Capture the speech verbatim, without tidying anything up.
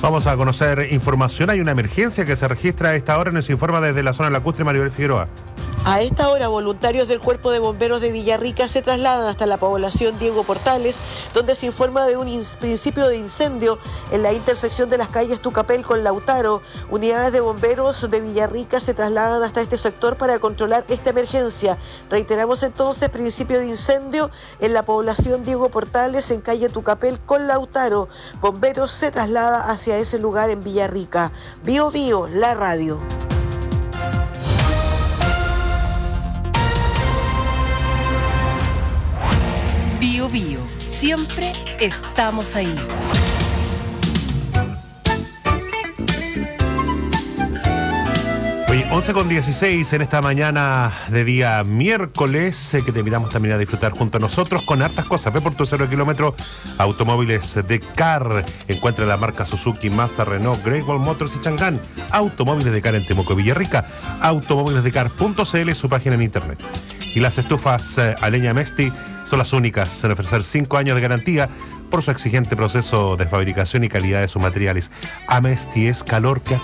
Vamos a conocer información. Hay una emergencia que se registra a esta hora. Nos informa desde la zona lacustre Maribel Figueroa. A esta hora, voluntarios del Cuerpo de Bomberos de Villarrica se trasladan hasta la población Diego Portales, donde se informa de un principio de incendio en la intersección de las calles Tucapel con Lautaro. Unidades de bomberos de Villarrica se trasladan hasta este sector para controlar esta emergencia. Reiteramos entonces, principio de incendio en la población Diego Portales, en calle Tucapel con Lautaro. Bomberos se traslada hacia ese lugar en Villarrica. Bio Bio, la radio. Bio Bio, siempre estamos ahí. Hoy once con dieciséis en esta mañana de día miércoles, eh, que te invitamos también a disfrutar junto a nosotros con hartas cosas. Ve por tu cero kilómetro, automóviles de Car. Encuentra la marca Suzuki, Mazda, Renault, Great Wall Motors y Chang'an. Automóviles de Car en Temuco, Villarrica. automóviles de car punto c l, su página en internet. Y las estufas eh, a leña Mesti son las únicas en ofrecer cinco años de garantía por su exigente proceso de fabricación y calidad de sus materiales. Amesti es calor que